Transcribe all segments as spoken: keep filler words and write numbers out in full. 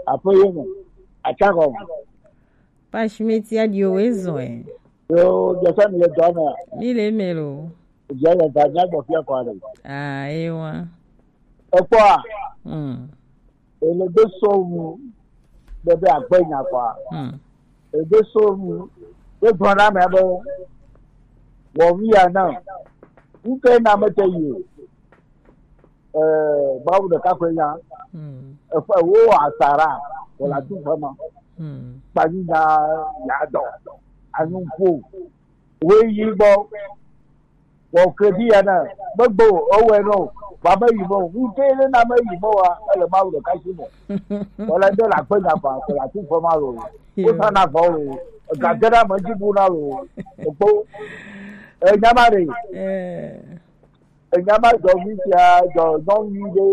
apoyo achako Pashmeti adio wezo eh. Yo jasa mi le dona. Mile melo. Jaya danya bo fia kwa le. Ah, ewa. Opo a. Mm. Ele de so mu bebe agbenya kwa. Mm. Ele de so mu de dona me bo. Wo wi ana. Nke na mete yi. Eh, babu de ka kwenya. Mm. E fa wo asara. Wala tu fama. Mm. Pani na ya do. Anu ko. We yi bo. Wo kredi ana. Gbogbo owe no. Baba yi mo. Nke le na me yi mo wa. Ele babu de ka shi mo. Wala de la kwenya pa. Wala tu fama ro. Ko ta na fo ro. Ga gada mo ji bu na ro. Opo. E nyamare. Eh. Enyama jo mi tia jo don yi de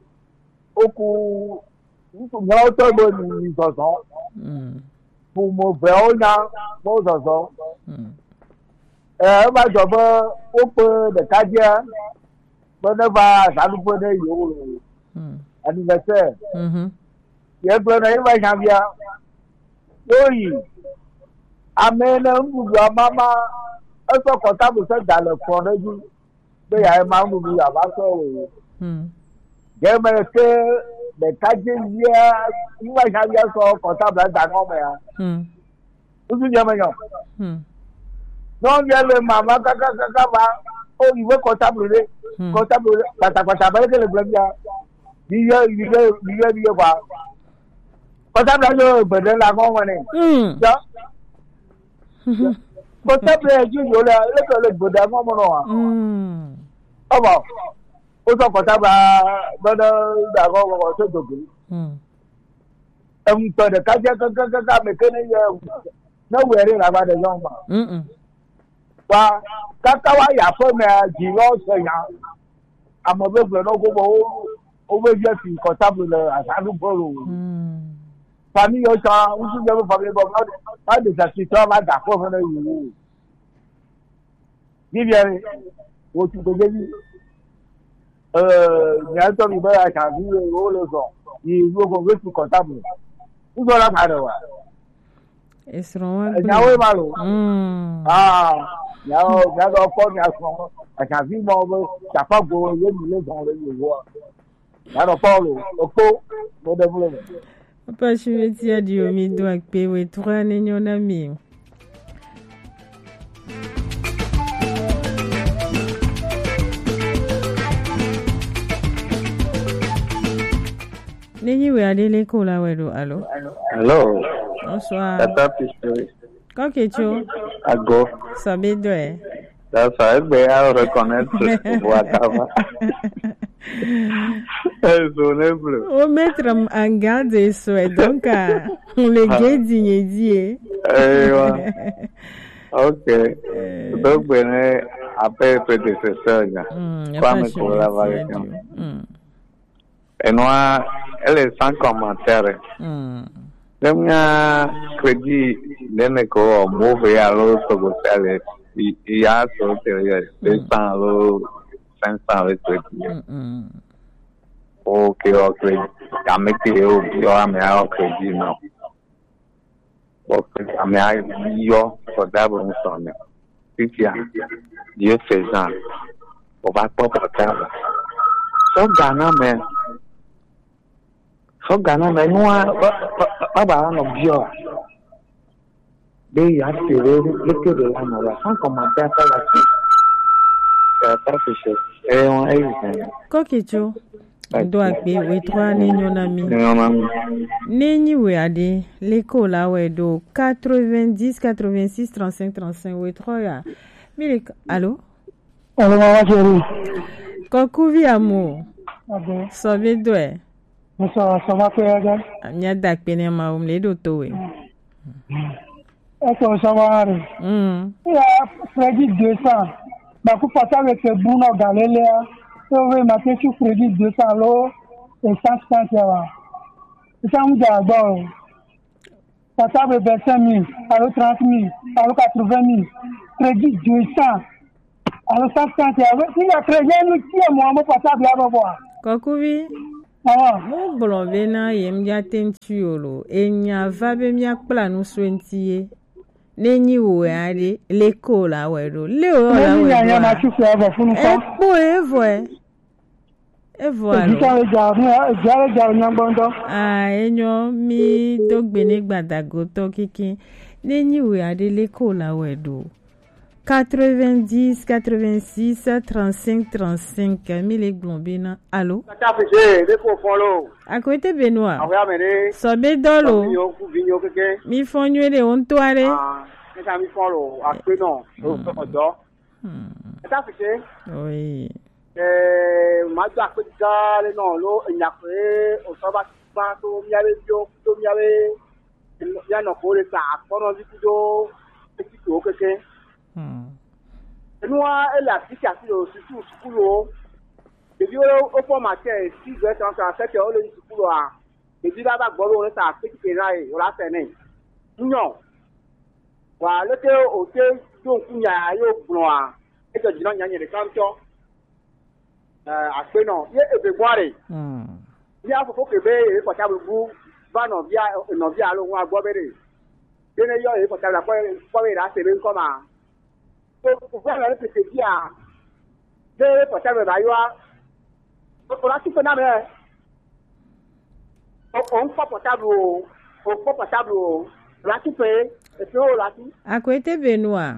oku nku mo to bo ni soso Mm. fu mo be o nya mo soso Mm. eh ba jo bo o pe de kaje bo ne ba sa lu po de yo Mm. anniversaire Mhm. ye bo na ba chambia oyi amena ngu mama eso ko ta bu se dale fo na ju be ya ma mu bi ya ba so o Mm. Gẹ́gẹ́ pé bẹ̀ka jẹ́ yíyá nígbà ìṣàbíyá sọ kọ̀tà bàtà náà mọ̀ ya. Mm. Ó tún jẹ́ mẹ́yàn. Mm. Náà yẹ lè màmá kákákáká bá ó ìwé kọ̀tà bèrè kọ̀tà bèrè pàtàkpàtà bẹ́ẹ̀ kẹ́lẹ́ gbẹ̀mí ya. Yíyẹ yíyẹ yíyẹ yíyẹ wá. Kọ̀tà bèrè yóò gbẹ̀dẹ̀ la kọ́ wọn ni. Jọ. Kọ̀tà bèrè yóò yóò lẹ ẹlẹ́kẹ̀ẹ́ lè gbẹ̀dẹ̀ kọ́ wọn náà. Ọ̀bọ̀. Ó sọ kọ̀tà bá gbọ́dọ̀ dàgbọ́ wọ̀ tó dògbé. Ẹ̀mú tọ̀dẹ̀ kájẹ́ kákákáká mẹ́kẹ́ni yẹ náà wẹ̀rẹ̀ làbàdẹ̀ yọ̀ mà. Wa káká wa yà fún mi jì lọ́sẹ̀ yà. Àmọ́ bẹ́ẹ̀ gbẹ̀ náà gbogbo ó bẹ́ jẹ́ fi kọ̀tà bẹ̀rẹ̀ àṣàlù bọ́ọ̀lù. Fàmí yóò sàn ń tún jẹ́ fún fàmí bọ̀ má dè sàṣì tí wọ́n má dà fún ọ̀fẹ́ náà yìí. Bíbí ẹ̀rín, wò tún gbẹgbẹ́ yìí. Nyàtọ̀ mi bẹ́ẹ̀ àṣàbí owó lè sọ yìí gbogbo wíṣù kọ̀tàbù nígbà wọn kà rẹ̀ wá. Ẹ̀yàwó ìmà lò. Yàrá yàrá ọkọ ni àsùn àṣàbí mọ ọmọ ṣàfàgbọ yé mi lè sàn lè yè wọ. Yàrá Pọ́ọ̀lù ọkọ ló dé fúlẹ̀ mi. Papa Chimeti a dit au mido à Péwe, trois nénions amis. Nenyi we adele ko la wedo allo. Hello. Bonsoir. Tata Pichori. Quand que tu Ago. Sabe doe. Ça ça est bien à reconnaître voix tava. Eso ne plus. O mettre en garde so et donc le guedi ni die. Eh ouais. OK. Donc ben après prédécesseur là. Pas me collaborer. Et moi, elle est sans commentaire. Même un crédit, les co mauvais à l'autre social, il y a sur le deux cents euros, cinq cents euros crédit. Ok, ok. À mettre au bio, à mettre au crédit, non. Ok, à mettre au bio, pour d'abord nous sonner. Puis il y a Dieu faisant, on va pas portable. Sauf Ghana, mais. So Ghana na nua baba no bio they have to look at the land or some commentaire là-dessus ça ça fait et on est Kokicho doit be we trois nénions amis Nenyi we ade l'école là we do quatre-vingt-dix quatre-vingt-six trente-cinq trente-cinq we trois ya Mille allô Allô maman chérie Kokuvi amour OK Sabe doe Ça, ça va faire, gars? Nya dak pene ma um le do to we. Est-ce que ça va? Hum. Il y a crédit deux cents. Bah, pour passer avec le Bruno Galéléa, tu veux marquer sur crédit deux cents l'eau et cent cinquante là. C'est ça, on dit d'abord. Ça tape vingt-cinq mille, alors trente mille, alors quatre-vingt mille. Crédit deux cents. Alors cent cinquante là. Il y a crédit, nous, qui est moi, moi, passer à bien voir. Kokuvi? Ah. Mo blombe na yem ya tentuolo. Enya va be mi akpla no swentie. Nenyi wo ade leko la wedo. Leo la wedo. Nenyi ya ma chufu ava funu fa. Epo evo e. Evo alo. Jika ja mu ja ja nyangbondo. Ah, enyo mi dogbe ni gbadago to kiki. Nenyi wo ade leko la wedo. quatre-vingt-dix, quatre-vingt-six, trente-cinq, trente-cinq. Mille Glombina. Allô? À côté Benoît. Sobe dolo. Mi fonyo de on toare. Ah, mi follow. À que non. Oui. Eh, ma ja ko dale non lo nyakre o so ba ba to mi ave jo to mi ave ya no ko le sa kono di jo ti ko keke. Nous, l'application surtout sur le et puis au format six heures trente-sept heures le sur le et puis là bas bon on ça fait que là on l'a fait non voilà que au que donc il y a yo blanc et que disons il y a des canton euh à ce non il est de boire il y a faut que be portable vous va non via non via lo wa go bere bene yo e portable quoi quoi là c'est bien comme voilà le petit dia de portable ba yo on a tout na me on fa portable on fa portable la tout pe et puis on la tout à côté Benoît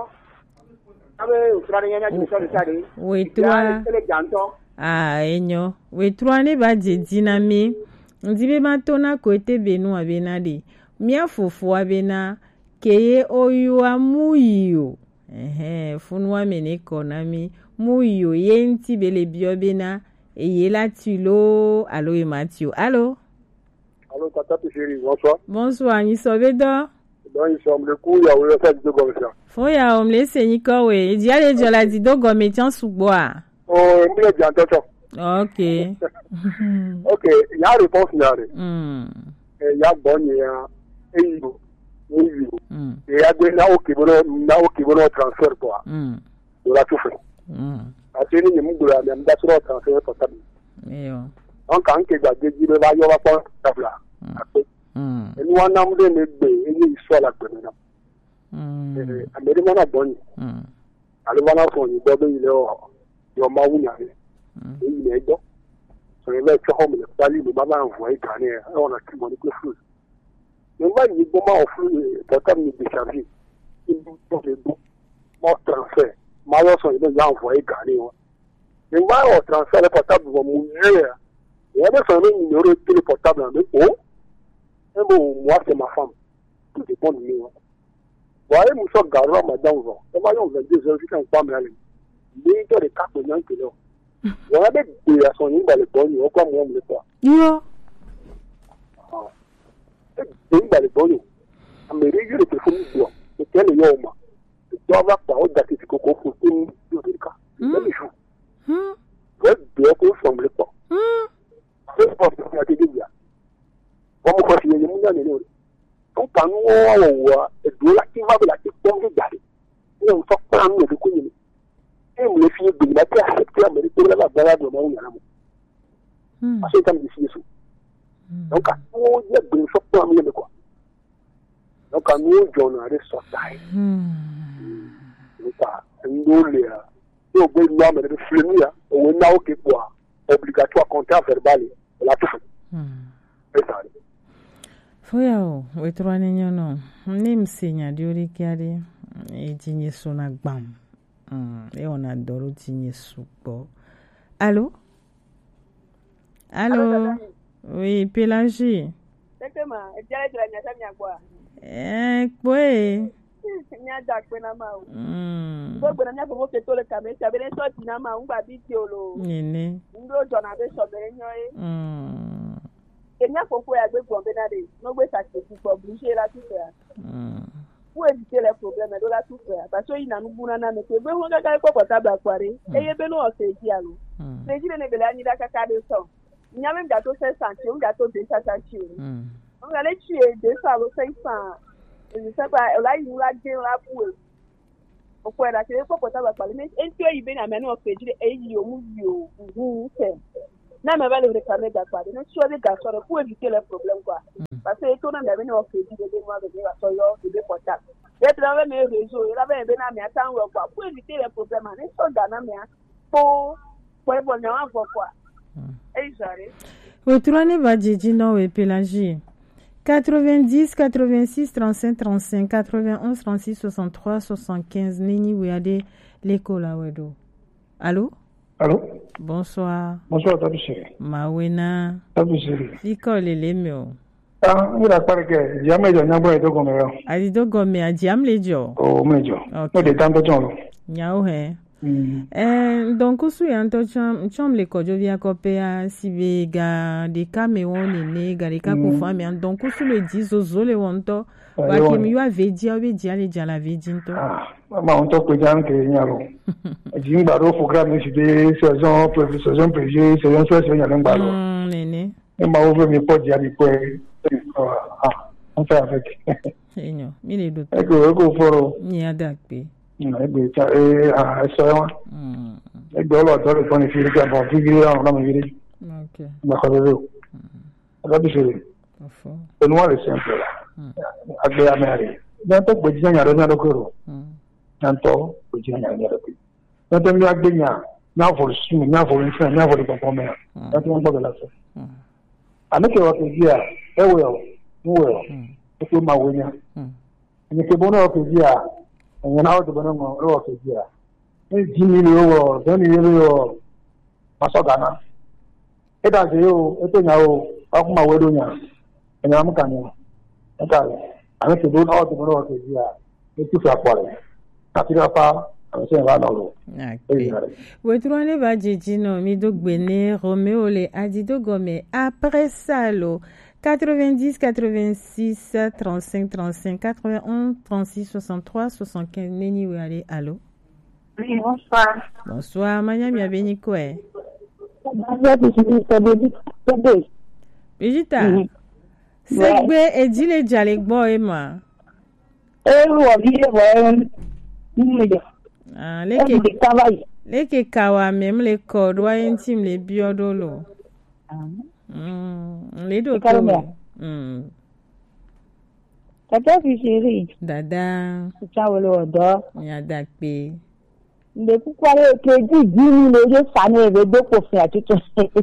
oui toi ah enyo oui toi ne ba dina mi ndibe matona côté Benoît benade mia fofo abena keye oyu amuyo eh funwa mene konami muyo yenti bele biobena eye la tulo allo e Mathieu allo allo tata chérie bonsoir bonsoir ni sobedo donc il semble le coup ya we fa di dogo ça fo ya omle senyi ko we di ale jola di dogo me tian sugboa oh mi le jan toto OK OK ya réponse ya re hmm eh ya bonye ya eyo oui mm. Et à des là qui vont là qui vont transfert quoi mm. De la tout fait mm. À ce niveau nous doit même d'assurer transfert portable et yo en quand que va dire il va y avoir pas portable mm. Et nous on a mis les deux et il soit là maintenant mm. Et Amérique on a bon mm. Alors on a fait une bonne il est yo ma ou nyare et il est donc so il va être home le pali le maman envoyé gagner on a qui mon que flou. Mais moi, il y a des moments où le portable me décharge. Il me dit que mon transfert, ma leçon, il m'a envoyé gagner. Mais moi, au transfert, le portable va mouiller. Il y a des numéro de le portable en deux. Oh, et bon, moi, c'est ma femme. Tout est bon numéro. Vous voyez, nous sommes garants, madame. Et moi, on va dire, je suis un femme là. Il y a des quatre millions de kilos. On a des deux à son niveau, les bonnes, on comme moi, on ne le pas. Yeah. Dans les bonnes, mais les yeux de téléphone blanc, et quel est l'homme? Tu dois avoir parole d'activité qu'on faut une cas. C'est le jour. Ouais, bien qu'on semble pas. C'est pas ce qu'on a dit là. Comme on fait les moulins, on parle de et de la qui va de la qui tombe de garder. Et on sort pas de couille. Et on les filles de la qui acceptent mais de la balade de mon amour. À ce temps de filles. Donc, à nous, il y a des choses pour amener quoi. Donc, à nous, on a des sortes d'ail. Donc, à nous, les gens, on va nous le flémir, on va nous le boire. Obligatoire, compteur verbal, la tout fait. C'est ça. Foyao, we troane nyono. Nim senya diori kiade. E jinye sona gbam. E on adoro jinye supo. Allô? Allô? Oui, Pélagie. Exactement. Et bien, tu as mis à quoi? Eh, quoi? Il y a d'accord, maman. Hmm. Donc, on a fait tout le caméra. Tu avais les sorties, maman. On va dire que. Nene. On doit en avoir sur le réunion. Hmm. Et bien, faut faire avec vous. Non, mais ça c'est pour bouger là tout faire. Hmm. Pour éviter les problèmes, de la tout faire. Parce qu'il y a nous boulana, mais c'est bon. On a quand portable à quoi? Et il y a besoin de se dire. C'est dit le nébélé, il y a caca de sang. Il y a même gâteau cinq cents, un gâteau deux cents centimes. On va les tuer deux cents ou cinq cents. Je ne sais pas, là, il nous l'a dit là pour eux. On peut la télé pour portable à parler. Mais un tueur, il vient à mener au fait, et il y a un mouillot. na me va le réclamer Gakwari ne soit les garçons pour éviter les problèmes quoi parce que tout le monde avait une offre de des mois de dire ça yo de portable et travers mes réseaux il avait ben na me attend quoi pour éviter les problèmes ne soit dans me pour pour bon na quoi et j'arrive au troisième va dire non et Pélagie quatre-vingt-dix quatre-vingt-six trente-cinq trente-cinq quatre-vingt-onze trente-six soixante-trois soixante-quinze Nini Ouiade l'école à Wedo. Allô? Allô? Bonsoir. Bonsoir, Tabi Chéri. Mawena. Tabi Chéri. Fiko lele mio. Ah, il a parlé que jamais de n'importe et de gomme. Ali do gomme a diam lejo. Oh, mejo. Ok. De tanto cholo. Nyao he. Eh, donc usu yanto cham cham le kojo via kopea sibe ga de Cameroun ne ga de ka ko fami donc usu le dizo zo le wonto wa ke mi wa veji o be dia le dia la veji nto. Ah, ma on to ko jan ke nyalo. Ji ngba ro programme si de saison prévue saison prévue saison saison nyalo ngba ro. Mm, nene. E ma ouvre mi po dia di po. Ah, on fait avec. Enyo, mi le do. E ko ko foro. Ni ada pe. Egbe ta e a so wa. Mm. Egbe lo do le pon fi ka bon fi gire on na mi gire. OK. Ma ko do. Ada bi se. Ofo. E no le simple. Agbe amere. Dan to gbe jiyan yaro na do ko. Dan to gbe jiyan yaro na do ko. Dan to mi agbe nya na for su mi na for nfa na for ko me. Dan to ngbo la so. Ani ke wa ke dia e wo yo. Wo. E ko ma wo nya. Ni ke bono ke dia. And now the Bono Rock is here. It's Jimmy Lowe, Tony Leo, Masogana. It has you, it is now of my wedding, and I'm coming. Okay, I have to do all the Bono is here. It's too far for it. Tapirapa, I'm saying, I don't know. Wetrone va Gigino, Mido Gwene, Romeo le Adido Gome, après ça, l'eau. quatre-vingt-dix quatre-vingt-six trente-cinq trente-cinq quatre-vingt-onze trente-six soixante-trois soixante-quinze Neni Ouale, allô? Oui, bonsoir. Bonsoir, Madame Yabeni Koué. Brigitte, c'est que et dit les dialectes boy moi. Eh oui, oui, ah les que les que kawa même les codes wa intime les biodolo. Mm, les deux mm. Tata Chéri. Dada. Ciao le odo. Ya dakpe. Nde ku kware ke di gini le je sane be do ko fi atuto.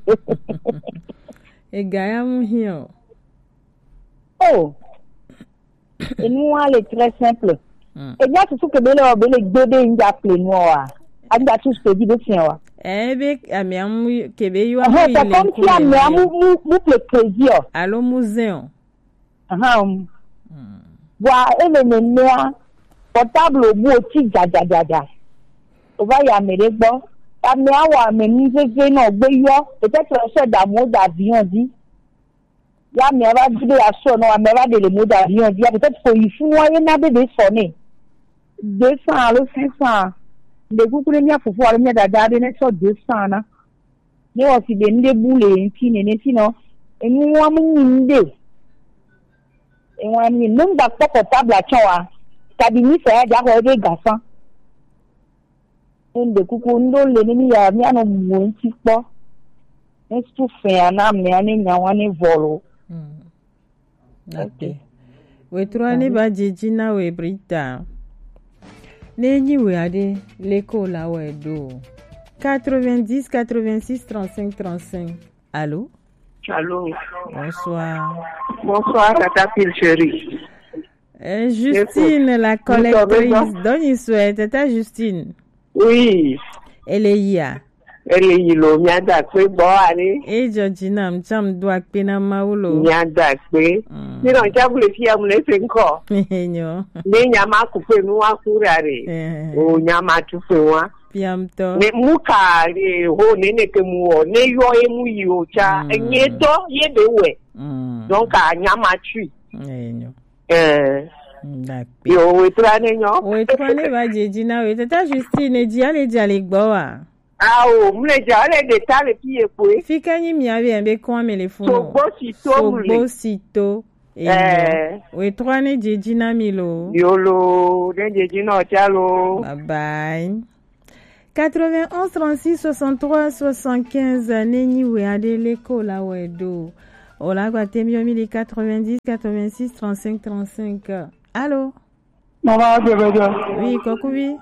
E gaya mu hio. Oh. Et nous on est très simple. Et bien tout que bele o bele gbede nja ple no wa. Anda tout ce que dit de tien wa. Eh be amiam kebe yo amu ile. Eh comme si amiam mu mu ple plaisir. Allo musée. Aha. Wa ele menea portable o bu ti jajajaja. O ba ya mere gbo. Ami awa me ni jeje na gbe yo. Peut-être o se da mo da avion di. Ya mi aba gbe aso no ami aba de le mo da avion di. Peut-être fo yi fun wa ye na be de so ni. deux cents allo cinq cents. Le kukule nya fufu ala nya dada de ne so deux cents na. Ne o si de nde bule nti ne ne ti no. Enu wa mu nde. Enwa ni numba ko portable a chwa. Tabi ni fa ja ko de gasan. Nde kuku ndo le ni ya mi ano mu nti po. Nestu fe ana me ani nya wa ni volo. Mm. Okay. We troani ba jijina we Brita. Nenyi we ade leko la we do. quatre-vingt-dix quatre-vingt-six trente-cinq trente-cinq. Allô? Allô. Bonsoir. Bonsoir, Tata Chéri. Euh, Justine, la collectrice. Donne souhaite. Tata Justine. Oui. Elle est hier. Elle est ilo miada kwe bo ari. E Georgina mcham doak pena maulo. Miada kwe. Ni ron jabule fia mule senko. Nyo. Ne nyama kupe nuwa kurare. O nyama tufe wa. Piamto. Ne muka le ho ne ne ke muo ne yo e mu yi o cha. Enye to ye be we. Donc a nyama tu. Nyo. Eh. Dakpe. Yo we trane nyo. We trane ba Georgina we tata Justine diale diale gbowa. Ah oh, mle jale de tale piye kwe. Fika nyi miawe ambe kwa melefuno. Sobo sito mle. Sobo sito. Eh. We trane Georgina milo. Yolo, den Georgina chalo. Bye bye. quatre-vingt-onze trente-six soixante-trois soixante-quinze Neni Weade Leko la Wedo. Ola Guatemio quatre-vingt-dix quatre-vingt-six trente-cinq trente-cinq. Allô? Maman bébé. Oui, Kokubi.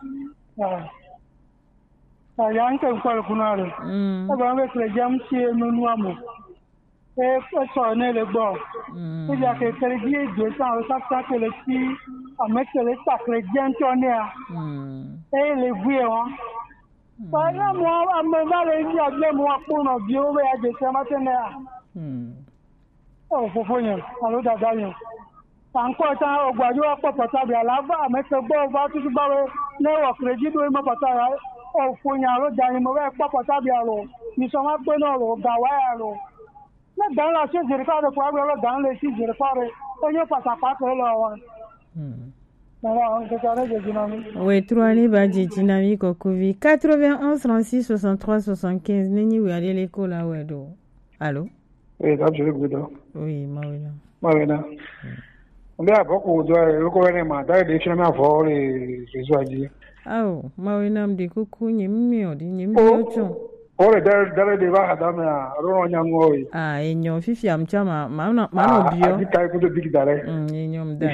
Ah, yanke kwa kunare. Mm. Aba avec les jam ci no nuamo. Et ça ne le bon. Mm. Il y a que crédit deux cents ça ça que les filles à mettre les sacs les gens tonnerre. Mm. Et les vieux hein. Par exemple, moi, à me va les dire bien moi pour nos bio et de ce matin. Mm. Oh, faut faut rien. Alors d'ailleurs. Encore tant au guadio pas portable à la va mettre bon va tout ba ne au crédit do ma portable. Oh, faut y aller dans mo pas portable alors. Nous sommes pas dans le gawa alors. Mais dans la chose je regarde pour avoir dans les choses je regarde. On y passe pas que là. Hmm. Oui, trois ni baji dynamique au Covid. quatre-vingt-onze trente-six soixante-trois soixante-quinze Neni we aller l'école là ouais do. Allô? Oui, ça je le dis. Oui, Mawina. Mawina. On a beaucoup de le gouvernement d'ailleurs des chemins à voir les réseaux. Ah, Mawina mdi kuku nyimio di nyimio chon. Ore dare dare de ba adame a ro nyango yi. Ah, enyo fifi amchama ma na ma no bio. Ah, kai ko de big dare. Mm, enyo mda.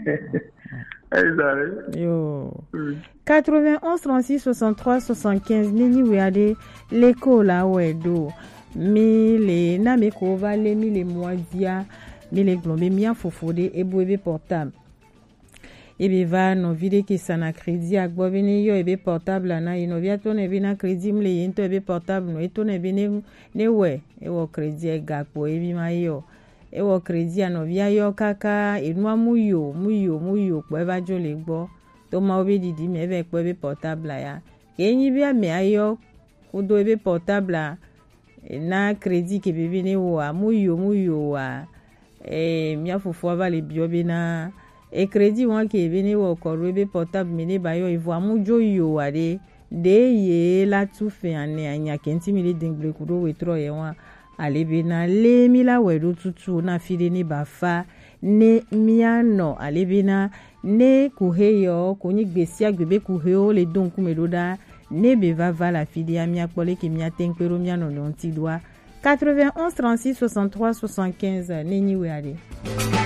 Exact. Yo. quatre-vingt-onze trente-six soixante-trois soixante-quinze Neni Weade l'école là wedo. Mille na me ko vale mille moisia mille glombe mia fofode e boebe portable. Ebe va no vide ki sana crédit agbo bene yo ebe portable na ino via to ne bina crédit mle yento ebe portable no eto ne bene ne we e wo crédit e gakpo ebi ma yo e wo crédit no via yo kaka enu amuyo muyo muyo po eba jo le gbo to ma obi didi me ebe po ebe portable ya kenyi bia me ayo kudo ebe portable na crédit ke bebe ne wo amuyo muyo wa e mia fofo va le bio bena e crédit wan ke bene wo korebe portable mene ba yo ivo amujo yo wade de ye la tu fe ane anya kenti mi le dingle kudo we tro ye wan ale bena le mi la we do tutu na fide ni ba fa ne miano ale bena ne kuheyo koni gbesi agbebe kuheyo le don ku medoda ne be va va la fide amia pole ke mia tenkero miano non ti doa quatre-vingt-onze trente-six soixante-trois soixante-quinze Neni Weade.